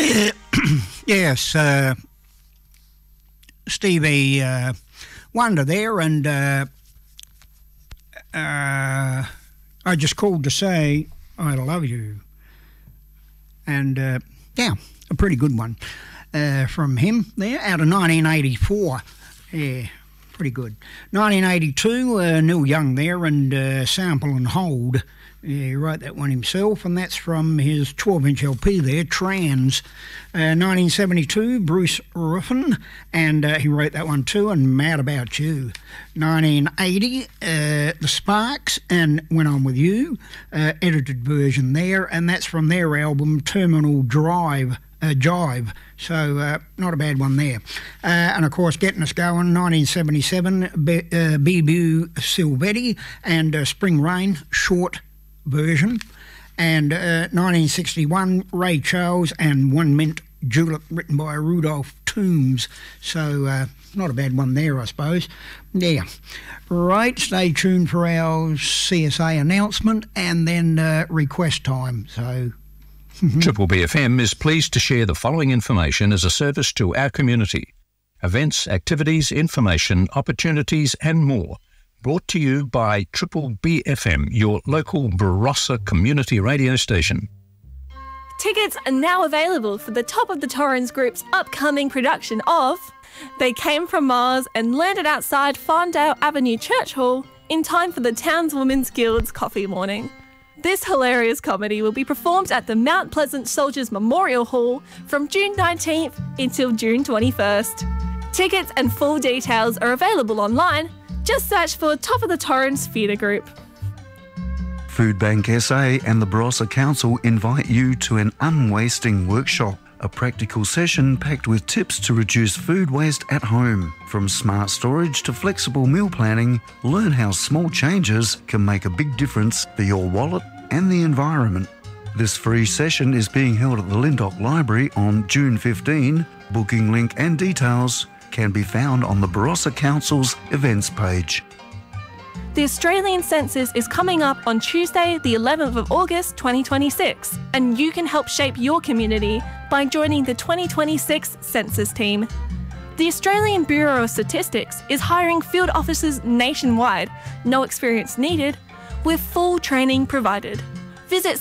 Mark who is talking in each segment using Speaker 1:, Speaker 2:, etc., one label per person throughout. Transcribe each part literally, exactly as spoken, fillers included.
Speaker 1: Yes, uh, Stevie uh, Wonder there, and uh, uh, I just called to say I love you. And, uh, yeah, a pretty good one uh, from him there, out of nineteen eighty-four. Yeah, pretty good. nineteen eighty-two, uh, Neil Young there, and uh, Sample and Hold. Yeah, he wrote that one himself, and that's from his twelve-inch L P there, Trans. Uh, nineteen seventy-two, Bruce Ruffin, and uh, he wrote that one too, and Mad About You. nineteen eighty, uh, The Sparks, and Went On With You, uh, edited version there, and that's from their album Terminal Drive. Uh, Jive, so uh, not a bad one there. Uh, and of course, getting us going, nineteen seventy-seven, Be- uh, Bibu Silvetti and uh, Spring Rain, short version. And uh, nineteen sixty-one, Ray Charles and One Mint Julep, written by Rudolph Toombs. So uh, not a bad one there, I suppose. Yeah. Right, stay tuned for our C S A announcement and then uh, request time. So...
Speaker 2: Triple B F M is pleased to share the following information as a service to our community. Events, activities, information, opportunities and more. Brought to you by Triple B F M, your local Barossa community radio station.
Speaker 3: Tickets are now available for the Top of the Torrens Group's upcoming production of They Came From Mars and landed outside Farndale Avenue Church Hall in time for the Townswomen's Guild's coffee morning. This hilarious comedy will be performed at the Mount Pleasant Soldiers Memorial Hall from June nineteenth until June twenty-first. Tickets and full details are available online. Just search for Top of the Torrens Theatre Group.
Speaker 4: Food Bank S A and the Barossa Council invite you to an unwasting workshop, a practical session packed with tips to reduce food waste at home. From smart storage to flexible meal planning, learn how small changes can make a big difference for your wallet and the environment. This free session is being held at the Lyndoch Library on June fifteenth. Booking link and details can be found on the Barossa Council's events page.
Speaker 3: The Australian Census is coming up on Tuesday, the eleventh of August twenty twenty-six, and you can help shape your community by joining the twenty twenty-six Census team. The Australian Bureau of Statistics is hiring field officers nationwide, no experience needed, with full training provided. Visit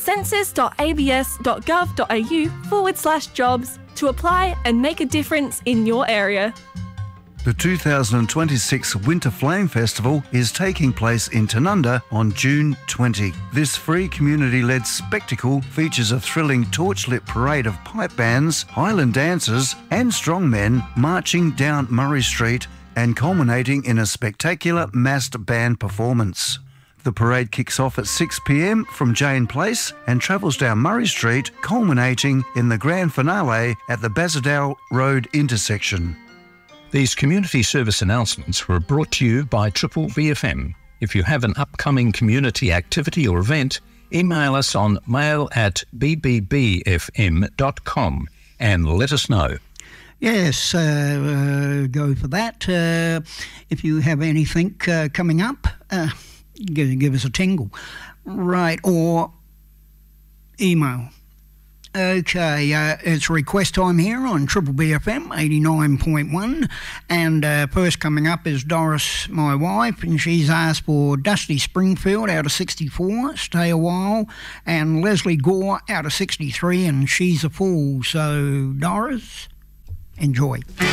Speaker 3: census.abs.gov.au forward slash jobs to apply and make a difference in your area.
Speaker 4: The two thousand twenty-six Winter Flame Festival is taking place in Tanunda on June twentieth. This free community-led spectacle features a thrilling torchlit parade of pipe bands, Highland dancers and strongmen marching down Murray Street and culminating in a spectacular massed band performance. The parade kicks off at six p m from Jane Place and travels down Murray Street, culminating in the grand finale at the Bazadale Road intersection.
Speaker 2: These community service announcements were brought to you by Triple B F M. If you have an upcoming community activity or event, email us on mail at b b b f m dot com and let us know.
Speaker 1: Yes, uh, uh, go for that. Uh, if you have anything uh, coming up, uh, give, give us a tingle. Right, or email. Okay, uh, it's request time here on Triple B F M eighty-nine point one, and uh, first coming up is Doris, my wife, and she's asked for Dusty Springfield out of sixty-four, Stay a While, and Leslie Gore out of sixty-three, and She's a Fool. So, Doris, enjoy.